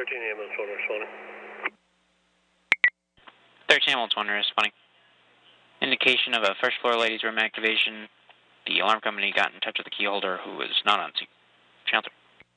13 ambulance 1 responding. 13 ambulance 1 responding. Indication of a first floor ladies room activation. The alarm company got in touch with the key holder who was not on scene. Channel 3.